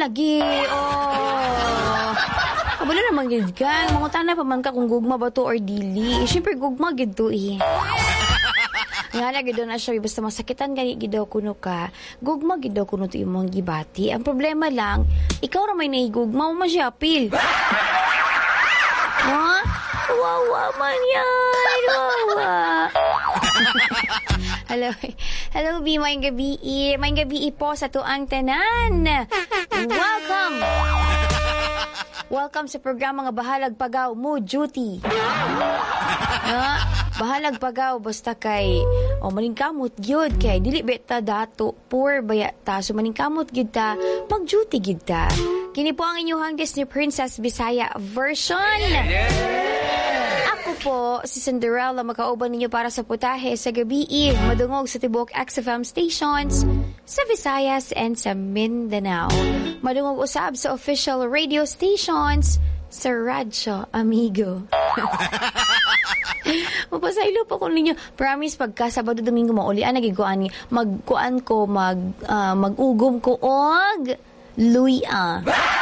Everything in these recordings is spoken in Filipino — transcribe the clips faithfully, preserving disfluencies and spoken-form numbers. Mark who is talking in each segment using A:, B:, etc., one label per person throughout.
A: lagi. Oh. Kabalo naman gid ka. Mangutana pa man ka kung gugma ba to or dili. Siyempre gugma gid to eh. Nga na gid na siya basta masakitan gani gid daw kuno ka. Gugma gid daw kuno to imong gibati. Ang problema lang, ikaw ra may nahigugma mo man siya apil. Ha? Wawa man yan. Wawa. Hello. Hello, B. Mayang gabi. Mayang gabi po sa tuang tanan. Welcome. Welcome sa programa nga Bahalag Pagaw mo duty. Ha? Bahalag Pagaw basta kay o oh, maningkamot gyud kay dili beta dato poor baya ta so maningkamot gyud ta mag-duty gyud ta. Kini po ang inyong Disney Princess Bisaya version. Ako po, si Cinderella, makauban ninyo para sa putahe sa gabi, madungog sa tibok X F M stations sa Visayas and sa Mindanao. Madungog usab sa official radio stations sa Radyo Amigo. Mapasaylo po ko ninyo. Promise, pagka Sabado, Domingo, maulian, nagiguan ni magkuan ko, mag, uh, mag-ugom ko og luya.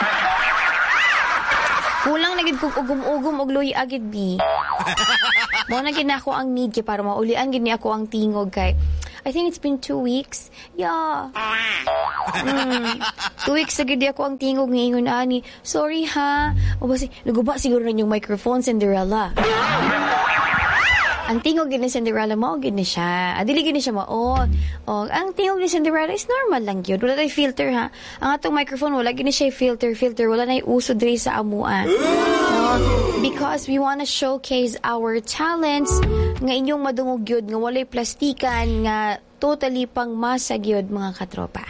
A: Kulang na gid kog ugom-ugom og luya agid bi. Mo na gid nako ang need kay para maulian gid ni ako ang tingog kay I think it's been two weeks. Yeah. Mm. Two weeks agad ako ang tingog ngayon ani. Sorry ha. O basi naguba siguro na yung microphone, Cinderella. Ang tingog gid ni Cinderella mo gid ni siya. Adili gid ni siya mo. Oh, oh, ang tingog ni Cinderella is normal lang gyud. Wala tay filter ha. Ang atong microphone wala gid ni siya filter filter. Wala nay uso diri sa amuan. No? Because we want to showcase our talents nga inyong madungog gyud nga walay plastikan nga totally pang masa gyud mga katropa.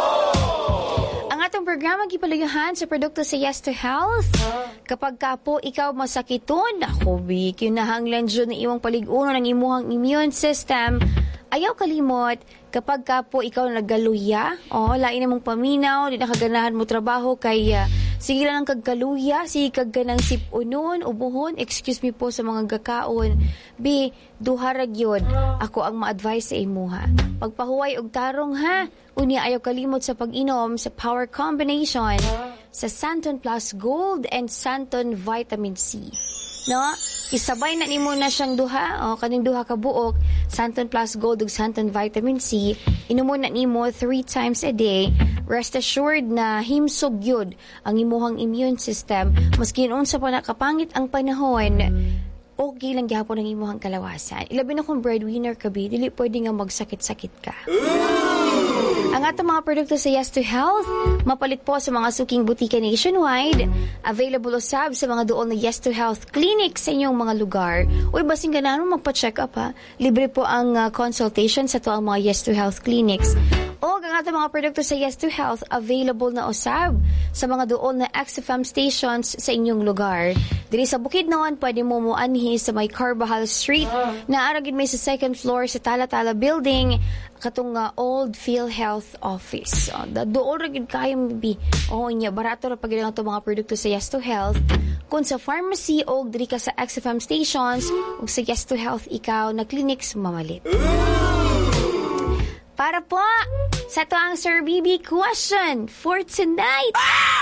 A: Atong programa gipalayuhan sa produkto sa Yes to Health. Kapag ka po ikaw masakiton, ako bi, kinahanglan dyan na iwang paliguno ng imuhang immune system. Ayaw kalimot, kapag ka po ikaw nagaluya, o, oh, lain namang paminaw, di nakaganahan mo trabaho, kaya sige lang ang kagkaluya, sige kagganang sipunon, ubuhon, excuse me po sa mga gakaon. Bi, duharag yun, ako ang ma-advise sa imuha. Pagpahuway og tarong ha, unya ayaw kalimot sa pag-inom sa power combination sa Santon Plus Gold and Santon Vitamin C. No? Isabay na nimo na siyang duha, o kaning duha ka buok, Santon Plus Gold ug Santon Vitamin C. Inumo na nimo three times a day. Rest assured na himsog yun ang imuhang immune system. Maski unsa pa nakapangit ang panahon, okay lang gihapon ang imuhang kalawasan. Ilabi na kung breadwinner ka bi, dili pwede nga magsakit-sakit ka. Ang atong mga produkto sa Yes to Health, mapalit po sa mga suking butika nationwide. Available usab sa mga dool na Yes to Health clinic sa inyong mga lugar. Uy, basing ganahan mo magpa-check up ha. Libre po ang uh, consultation sa to ang mga Yes to Health clinics. O ang atong mga produkto sa Yes to Health, available na usab sa mga dool na X F M stations sa inyong lugar. Diri sa Bukidnon, pwede mo muanhi sa may Carbajal Street, na aragid may sa second floor sa Tala-Tala Building, katong uh, Old PhilHealth Office. So, doon ragid kayo mabi. O niya, barato ra pag ito mga produkto sa Yes to Health. Kung sa pharmacy o diri ka sa X F M stations, o sa Yes to Health ikaw na clinics mamalit. Para po sa to ang Sir B B question for tonight.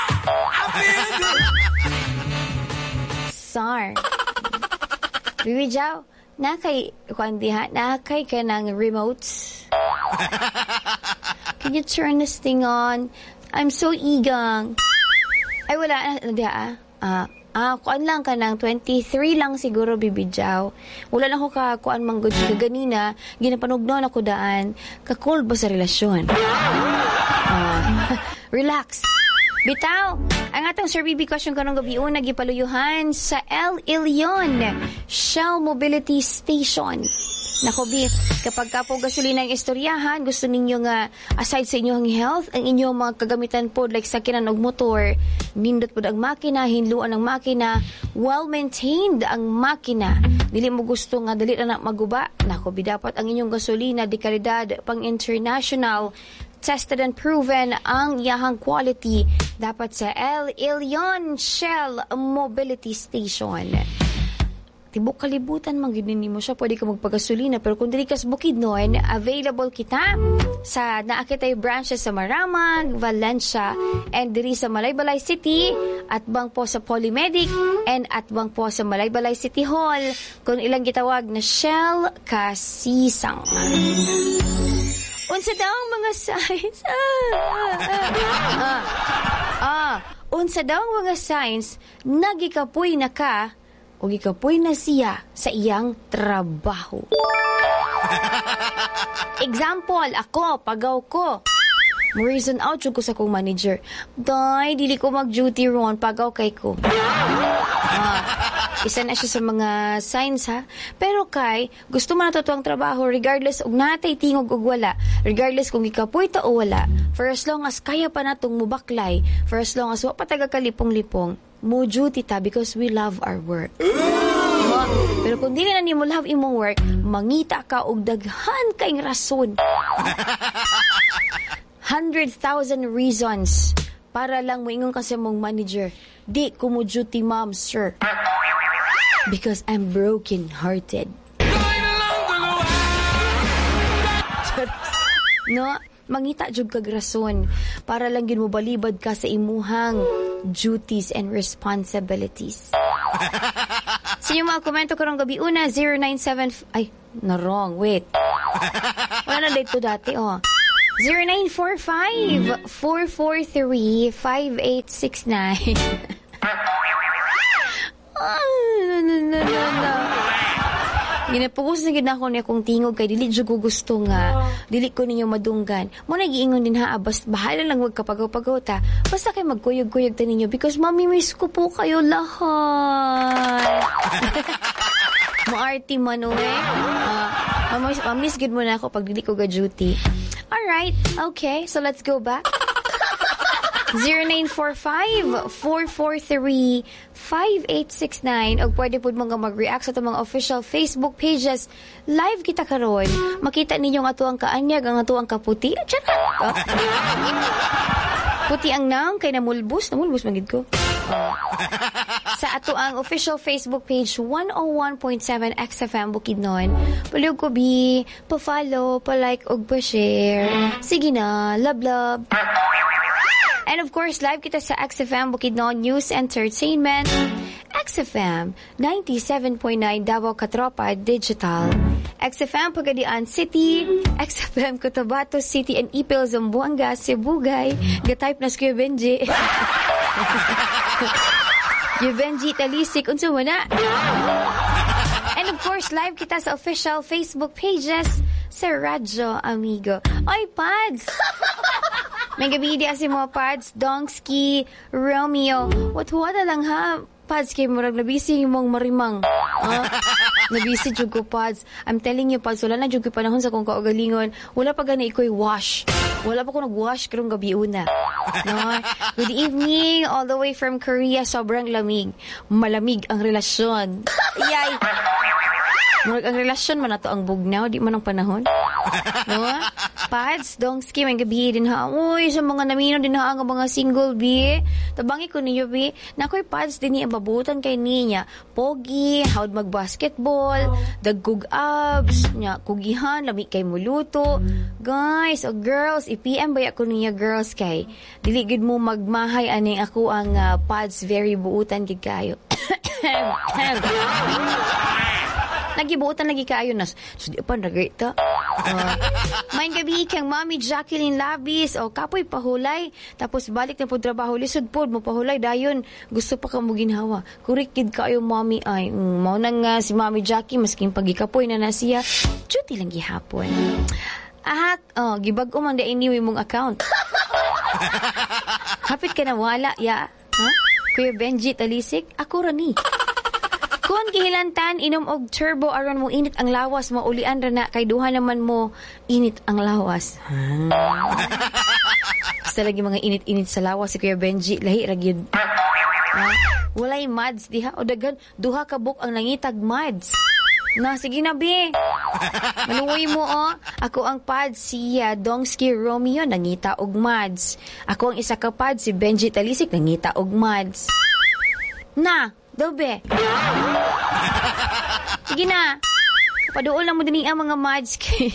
A: Sir, Bibi Jow, nakay, kung di ha, nakay ka ng remotes. Can you turn this thing on? I'm so igang. Ay, wala, hindi ah. Ah, ah, kuan lang ka ng twenty-three lang siguro, Bibi Jow. Wala lang ko ka, kuan manggod ka ganina, ginapanugnon ako daan, ka-cold ba sa relasyon? Ah, relax. Bitaw, ang atong Sir B B question karong gabi una gipaluyuhan sa El Ilion Shell Mobility Station. Nako bi, kapag ka po gasolina ang istoryahan, gusto ninyo nga aside sa inyong health, ang inyong mga kagamitan po like sakinan og motor, nindot po ang makina, hinluan ang makina, well-maintained ang makina. Dili mo gusto nga dali na maguba. Nako bi, dapat ang inyong gasolina di kalidad pang international, tested and proven ang iyahang quality dapat sa El Ilion Shell Mobility Station. tibok kalibutan man gid nimo siya, pwede ka magpagasolina. Pero kung dili ka sa Bukidnon, available kita sa naakitay branches sa Maramag, Valencia, and diri sa Malaybalay City, at bang po sa Polymedic, and at bang po sa Malaybalay City Hall, kung ilang gitawag na Shell Kasisang. Unsa daw ang mga signs? Ah, ah, ah, ah, ah. Unsa daw ang mga signs nagikapoy na ka o gikapoy na siya sa iyang trabaho. Example, ako, pagaw ko. Reason out ko sa kong manager. Day, dili ko mag-duty ron, pagaw kay ko. Ah, isa na siya sa mga signs, ha? Pero kay, gusto mo na to ang trabaho, regardless og natay tingog og wala, regardless kung ikapoy ta o wala, for as long as kaya pa natong mubaklay, for as long as wa pa taga kalipong-lipong, mo duty ta because we love our work. Diba? Pero kung dili na nimo love imong work, mangita ka og daghan kaing rason. Hundred thousand reasons para lang moingon ka sa mong manager, di ko mo duty, ma'am, sir. Because I'm broken-hearted. No? Mangita jud kag rason para lang gid mo balibad ka sa imuhang duties and responsibilities. Sa inyo mga komento karong gabi una, zero nine seven... Ay, na wrong. Wait. Wala na dito dati, oh. zero nine four five, four four three, five eight six nine. Ah, no, no, no, no, no. Ginapugos na gid ako niya kung tingog kay dili jud ko gusto nga dili ko ninyo madunggan. Mo nagiingon din ha, abas bahala lang wag kapagaw-pagaw ta. Basta kay magkuyog-kuyog ta ninyo because mami-miss ko po kayo lahat. Mo-arty man o eh. Uh, mamiss gid mo na ako pag dili ko ga duty. Alright, okay, so let's go back. zero nine four five, four four three, five eight six nine o pwede po mga mag-react sa itong mga official Facebook pages. Live kita karon. Makita ninyo nga ito ang kaanyag, ang ito ang kaputi. Oh. Puti ang nang kay namulbus. Namulbus magid ko. Oh. Sa ato ang official Facebook page one oh one point seven X F M Bukidnon. Palug ko bi, pa-follow, pa-like og pa-share. Sige na, love love. And of course, live kita sa X F M Bukidnon News Entertainment, X F M ninety-seven point nine Davao Katropa Digital, X F M Pagadian City, X F M Cotabato City and Ipil Zamboanga, Sibugay, ga-type na Kuya Benji. Kuya Benji Talisik, unsa mo na? And of course, live kita sa official Facebook pages sa Radyo Amigo. Oy, Pads! May gabi di asi mo, Pads, Dongski, Romeo. What-what na lang ha? Pads, kay murag nabisi mong marimang. Huh? Nabisi jud ko, Pads. I'm telling you, Pads, wala na jud ko panahon sa kong kaugalingon. Wala pa gani iko'y wash. Wala pa ko nag-wash karong gabi una. No? Good evening, all the way from Korea. Sobrang lamig. Malamig ang relasyon. Yay! Murag ang relasyon man nato ang bugnaw, di man ang panahon. No? Pads, Dongski, may gabi din ha. Uy, sa mga namino din ha, ang mga single, bi. Tabangi ko ninyo, bi. Nakoy, Pads, din niya babutan kay niya. Pogi, how'd mag-basketball, dagkug abs, nya, kugihan, lami kay muluto. Guys, o oh, girls, i-P M ba ako niya, girls, kay diligid mo magmahay aning ako ang uh, Pads, very buutan gid kayo. Nagibuutan lagi kayo na sudi pa nagita. Uh, main gabi kang Mami Jacqueline Labis o kapoy pahulay tapos balik na po trabaho lisod pod mo pahulay dayon gusto pa ka mo ginhawa. Kurikid kayo Mami ay mm, mao nang uh, si Mami Jackie masking pagikapoy na na siya. Duty lang gihapon. Ahak, oh, gibag-o man da anyway mong account. Hapit ka na wala ya. Huh? Kuya Benji Talisik, ako rani. Kung kihilantan, inom og turbo aron mo init ang lawas, maulian ra na kay duha naman mo init ang lawas. Hmm. Basta lagi mga init-init sa lawas si Kuya Benji, lahi ra gyud. Ha? Walay mads diha o dagan duha ka buk ang nangitag mads. Na sige na bi. Manuoy mo oh. Ako ang pad si uh, Dongski Romeo nangita og mads. Ako ang isa ka pad si Benji Talisik nangita og mads. Na daw, be. Sige na. Paduol lang mo din ang mga mods kay.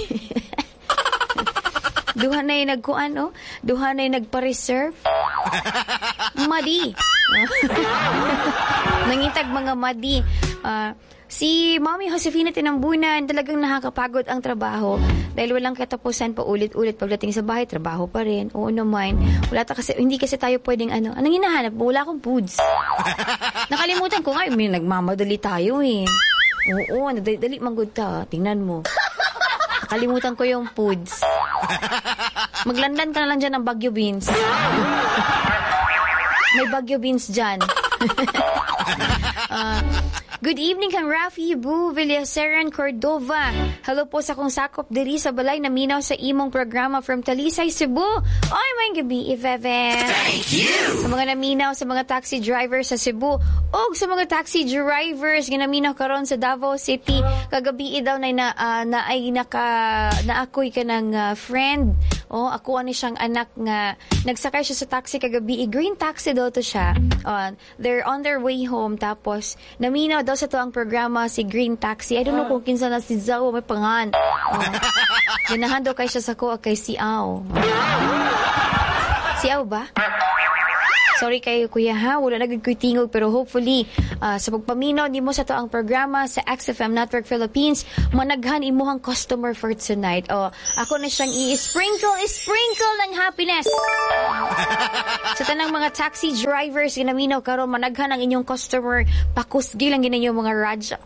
A: Duha na yung nagkuan, oh. Duha na yung nagpa-reserve. Madi. Nangitag mga madi. Uh, si Mommy Josefina Tinambunan, talagang nakakapagod ang trabaho. Dahil walang katapusan pa ulit-ulit. Pagdating sa bahay, trabaho pa rin. Oo naman. Wala ta kasi, hindi kasi tayo pwedeng ano. Anong hinahanap? Wala akong foods. Nakalimutan ko nga, may nagmamadali tayo eh. Oo, nadali manggod ka. Tingnan mo. Nakalimutan ko yung foods. Maglandan ka na lang dyan ng Bagyo Beans. May Bagyo Beans dyan. uh, good evening kang Rafi Bu Villaseran Cordova. Hello po sa kong sakop diri sa balay na minaw sa imong programa from Talisay, Cebu. Oy, may gabi, Iveve.
B: Thank you!
A: Sa mga naminaw sa mga taxi drivers sa Cebu o sa mga taxi drivers ginaminaw karon sa Davao City. Kagabi daw na, na, uh, na ay naka, naakoy ka ng uh, friend. Oh, ako ani siyang anak nga nagsakay siya sa taxi kagabi. Green taxi daw to siya. Uh, they're on their way home tapos naminaw daw sa to ang programa si Green Taxi. I don't know kung kinsa na si Zao may pangan. Oh. Ganahan daw kay siya sa ko kay si Ao. Si Ao ba? Sorry kayo kuya ha, wala na ko'y tingog pero hopefully uh, sa pagpaminaw nimo sa to ang programa sa X F M Network Philippines, managhan imuhang customer for tonight. O, ako na siyang i-sprinkle, i-sprinkle ng happiness. Sa tanang mga taxi drivers, ginaminaw karon managhan ang inyong customer, pakusgi lang ginayo mga radyo.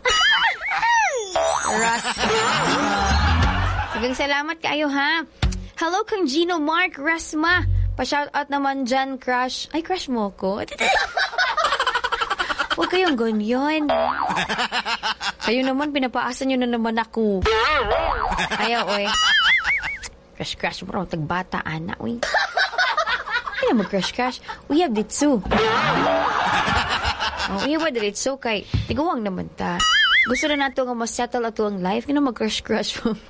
A: Ras. Sagang salamat kayo ha. Hello kang Gino Mark Rasma. Pa-shoutout naman dyan, crush. Ay, crush mo ko. Huwag kayong ganyan. Kayo naman, pinapaasa nyo na naman ako. Ayaw, oy. Crush, crush mo rin. Tagbata, ana, oy. Ay, mag-crush-crush. We have ditsu. Oh, we have ditsu kay tiguwang naman ta. Gusto na nato nga mas-settle ato ang life. Kaya mag-crush-crush mo.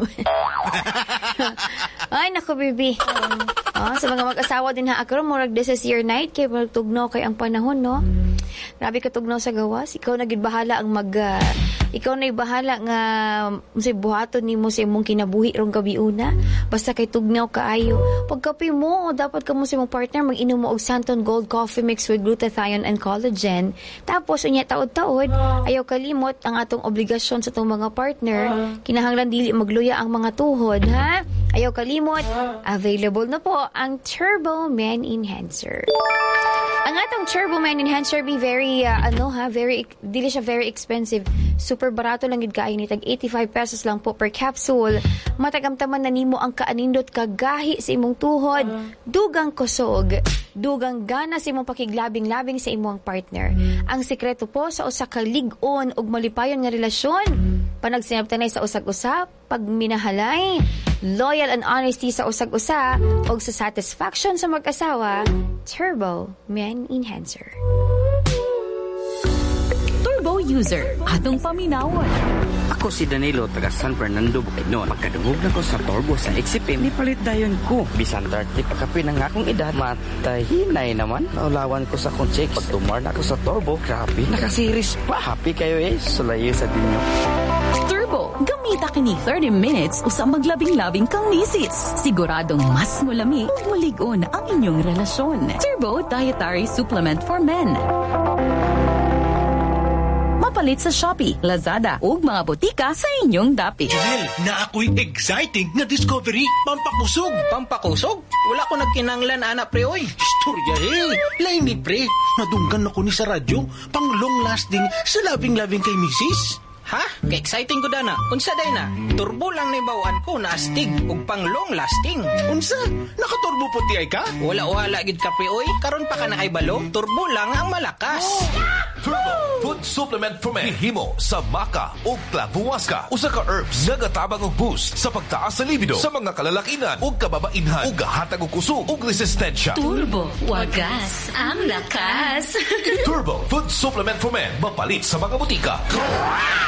A: Ay, naku, baby. Oh, sa mga mag-asawa din ha, ako, murag this is your night, kaya magtugnaw kay ang panahon, no? Grabe ka tugnaw sa gawas. Ikaw na gid bahala ang mag... Uh, ikaw na'y bahala nga sa buhaton ni mo sa imong kinabuhi rong gabiuna. Basta kay tugnaw kaayo. Pagkape mo, dapat ka mo sa imong partner, mag-inom mo og Santon Gold Coffee Mix with glutathione and collagen. Tapos, unya taod-taod, ayaw kalimot ang atong obligasyon sa itong mga partner. Kinahanglan dili magluya ang mga tuhod, ha? Ayaw kalimot, available na po ang Turbo Man Enhancer. Ang atong Turbo Man Enhancer be very, uh, ano ha, very, dili siya very expensive. Super barato lang gid kaay ni tag eighty-five pesos lang po per capsule. Matagamtaman na nimo ang kaanindot kagahi sa imong tuhod, dugang kusog, dugang gana sa imong pakiglabing-labing sa imong partner. Ang sekreto po sa usa ka lig-on ug malipayon nga relasyon, panagsinabtanay sa usag-usap, pagminahalay, loyal and honesty sa usag-usa, ug sa satisfaction sa mag-asawa, Turbo Man Enhancer.
C: Turbo user, atong paminawon.
B: Ako si Danilo, taga San Fernando, Bukidnon. Pagkadungog na ko sa Turbo sa X F M, nipalit dayon ko. Bisan thirty pagkapi ng akong edad, matay hinay naman. Naulawan ko sa kong chicks. Pagtumar na ako sa Turbo, grabe, nakasiris pa. Happy kayo eh, sulayo sa dinyo.
C: Turbo, gamita kini thirty minutes usang maglabing-labing kang misis. Siguradong mas mulami ug mulig-on ang inyong relasyon. Turbo Dietary Supplement for Men. Mapalit sa Shopee, Lazada ug mga botika sa inyong dapit.
D: Janelle, na ako'y exciting na discovery. Pampakusog.
E: Pampakusog? Wala ko nagkinanglan, anak pre, oy.
D: Istorya eh. Lain ni pre. Nadunggan ako ni sa radyo. Pang long lasting sa labing-labing kay misis.
E: Ha? Ka-exciting ko dana. Unsa day na? Turbo lang na ibawaan ko na astig ug pang long lasting.
D: Unsa? Nakaturbo puti ay ka?
E: Wala wala gid ka pre, oy. Karon pa ka na kay balo. Turbo lang ang malakas.
F: Turbo Food Supplement for Men. Himo sa maca o clavuasca. Usa ka herbs nagatabang og boost sa pagtaas sa libido sa mga kalalakinan o kababainhan o gahatag og kusog o resistensya.
G: Turbo, wagas ang lakas.
F: Turbo Food Supplement for Men. Mapalit sa mga butika.